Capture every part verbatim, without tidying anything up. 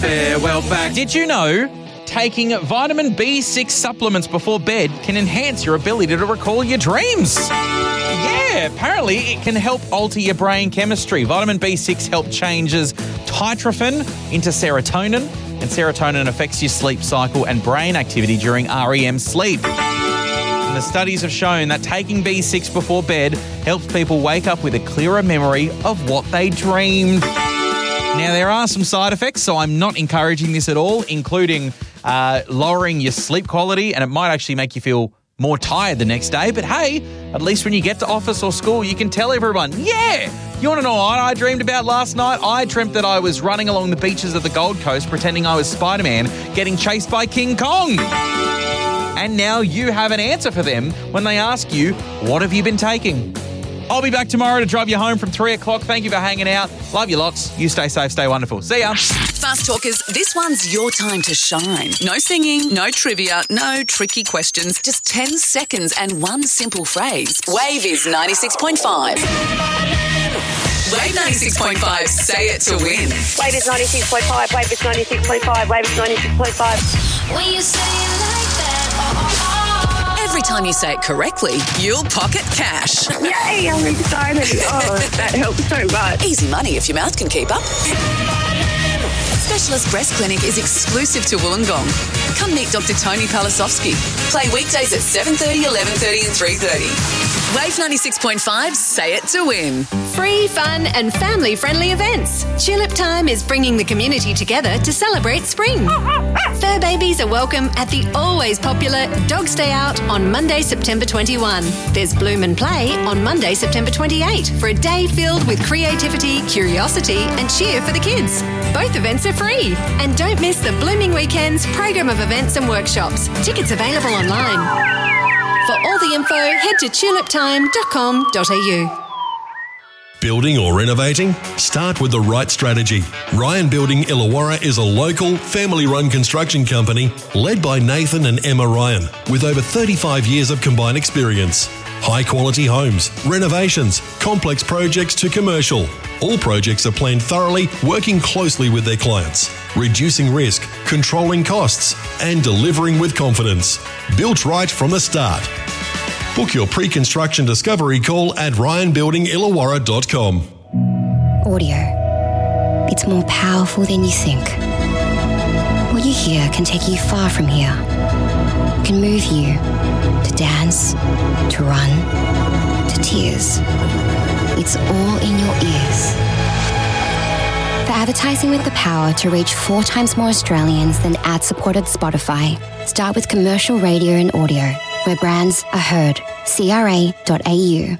farewell back. Did you know taking vitamin B six supplements before bed can enhance your ability to recall your dreams? Yeah, apparently it can help alter your brain chemistry. Vitamin B six help changes tryptophan into serotonin, and serotonin affects your sleep cycle and brain activity during R E M sleep. And the studies have shown that taking B six before bed helps people wake up with a clearer memory of what they dreamed. Now, there are some side effects, so I'm not encouraging this at all, including uh, lowering your sleep quality, and it might actually make you feel more tired the next day. But hey, at least when you get to office or school, you can tell everyone, yeah, you want to know what I dreamed about last night? I dreamt that I was running along the beaches of the Gold Coast pretending I was Spider-Man getting chased by King Kong. And now you have an answer for them when they ask you, what have you been taking? I'll be back tomorrow to drive you home from three o'clock. Thank you for hanging out. Love you lots. You stay safe, stay wonderful. See ya. Fast Talkers, this one's your time to shine. No singing, no trivia, no tricky questions. Just ten seconds and one simple phrase. Wave is ninety-six point five. Wave ninety-six point five. Say it to win. Wave is ninety-six point five. Wave is ninety-six point five. Wave is ninety-six point five. When you say it like that, oh, oh, oh. Every time you say it correctly, you'll pocket cash. Yay, I'm excited. Oh, that helps so much. Easy money if your mouth can keep up. Specialist Breast Clinic is exclusive to Wollongong. Come meet Doctor Tony Palasovsky. Play weekdays at seven thirty, eleven thirty and three thirty. Wave ninety-six point five, say it to win. Free, fun and family-friendly events. Tulip Time is bringing the community together to celebrate spring. Fur babies are welcome at the always popular Dog Stay Out on Monday, September twenty-first. There's Bloom and Play on Monday, September twenty-eighth for a day filled with creativity, curiosity and cheer for the kids. Both events are free. And don't miss the Blooming Weekends program of events and workshops. Tickets available online. For all the info, head to tulip time dot com dot a u. Building or renovating? Start with the right strategy. Ryan Building Illawarra is a local, family-run construction company led by Nathan and Emma Ryan with over thirty-five years of combined experience. High-quality homes, renovations, complex projects to commercial. All projects are planned thoroughly, working closely with their clients, reducing risk, controlling costs, and delivering with confidence. Built right from the start. Book your pre-construction discovery call at ryan building illawarra dot com. Audio. It's more powerful than you think. What you hear can take you far from here. It can move you to dance, to run, to tears. It's all in your ears. For advertising with the power to reach four times more Australians than ad-supported Spotify, start with commercial radio and audio, where brands are heard. C R A dot A U.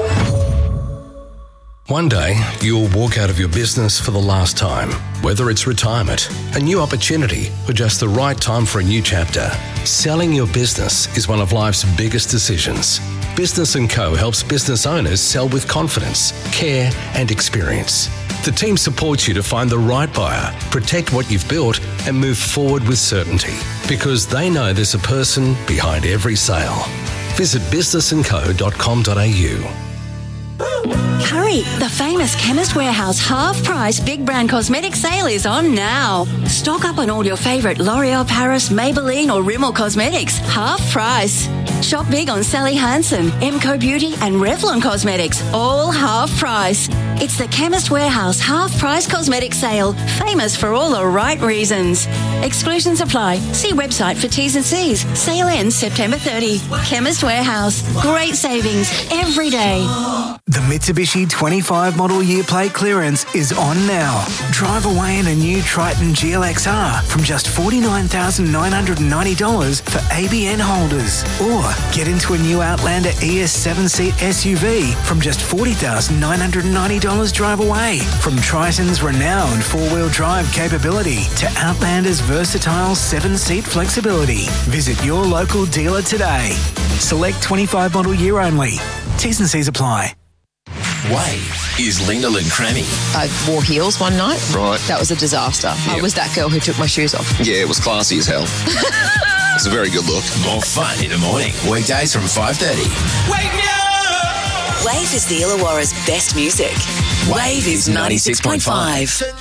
One day, you'll walk out of your business for the last time. Whether it's retirement, a new opportunity, or just the right time for a new chapter, selling your business is one of life's biggest decisions. Business and Co helps business owners sell with confidence, care, and experience. The team supports you to find the right buyer, protect what you've built, and move forward with certainty, because they know there's a person behind every sale. Visit business and co dot com dot a u. Hurry! The famous Chemist Warehouse half-price big brand cosmetic sale is on now. Stock up on all your favourite L'Oreal Paris, Maybelline or Rimmel cosmetics. Half price. Shop big on Sally Hansen, Emco Beauty and Revlon Cosmetics. All half price. It's the Chemist Warehouse half-price cosmetic sale. Famous for all the right reasons. Exclusions apply. See website for T's and C's. Sale ends September thirtieth. Chemist Warehouse. Great savings every day. The Mitsubishi twenty-five model year plate clearance is on now. Drive away in a new Triton G L X R from just forty-nine thousand nine hundred ninety dollars for A B N holders. Or get into a new Outlander E S seven-seat S U V from just forty thousand nine hundred ninety dollars drive away. From Triton's renowned four-wheel drive capability to Outlander's versatile seven-seat flexibility. Visit your local dealer today. Select twenty-five model year only. T's and C's apply. Wave is Lena Lynn Cranny. I wore heels one night. Right. That was a disaster. Yeah. I was that girl who took my shoes off. Yeah, it was classy as hell. It's a very good look. More fun in the morning. Weekdays from five thirty. Wake me up! Wave is the Illawarra's best music. Wave is ninety-six point five.